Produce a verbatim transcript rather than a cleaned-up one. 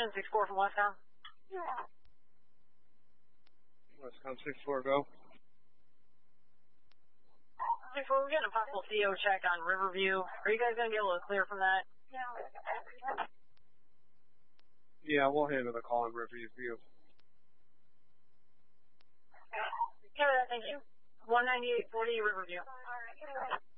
in six four from Westcom. Westcom six four, go. six four, we're getting a possible C O check on Riverview. Are you guys going to be able to clear from that? Yeah, we'll handle the call on Riverview. Okay, thank you. one ninety-eight forty Riverview.